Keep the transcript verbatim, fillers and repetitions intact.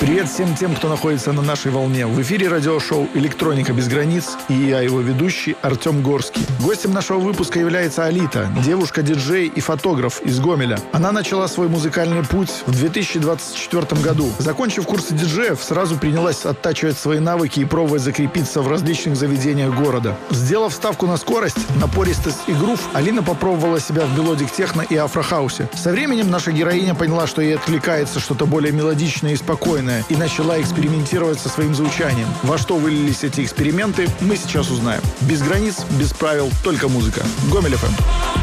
Привет всем тем, кто находится на нашей волне. В эфире радиошоу «Электроника без границ» и я, его ведущий, Артем Горский. Гостем нашего выпуска является Алита, девушка-диджей и фотограф из Гомеля. Она начала свой музыкальный путь в две тысячи двадцать четвёртом году. Закончив курсы диджеев, сразу принялась оттачивать свои навыки и пробовать закрепиться в различных заведениях города. Сделав ставку на скорость, напористость и грув, Алина попробовала себя в мелодик техно и афрохаусе. Со временем наша героиня поняла, что ей откликается что-то более мелодичное и спокойное, и начала экспериментировать со своим звучанием. Во что вылились эти эксперименты, мы сейчас узнаем. Без границ, без правил, только музыка. Гомель эф эм.